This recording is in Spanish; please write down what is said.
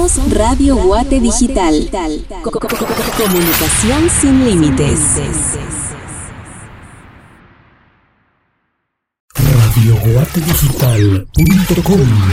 Somos Radio Guate Digital. Comunicación sin límites. RadioGuateDigital.com